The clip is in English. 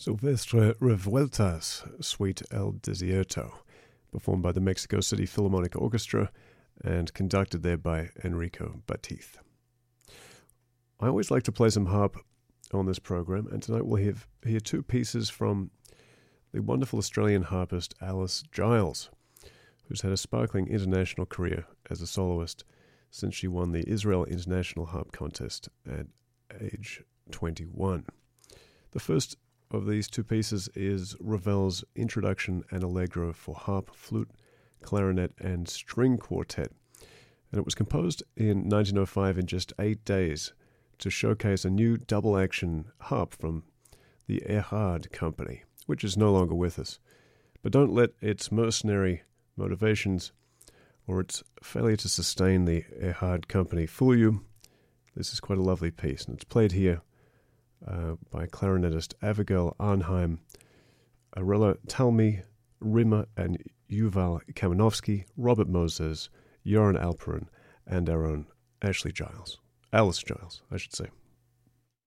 Silvestre Revueltas' Suite El Desierto, performed by the Mexico City Philharmonic Orchestra and conducted there by Enrico Batiste. I always like to play some harp on this program, and tonight we'll hear two pieces from the wonderful Australian harpist Alice Giles, who's had a sparkling international career as a soloist since she won the Israel International Harp Contest at age 21. The first of these two pieces is Ravel's Introduction and Allegro for harp, flute, clarinet, and string quartet, and it was composed in 1905 in just 8 days to showcase a new double-action harp from the Erhard Company, which is no longer with us. But don't let its mercenary motivations or its failure to sustain the Erhard Company fool you. This is quite a lovely piece, and it's played here by clarinetist Abigail Arnheim, Arella Talmy, Rimmer and Yuval Kamenovsky, Robert Moses, Joran Alperin, and our own Alice Giles, I should say.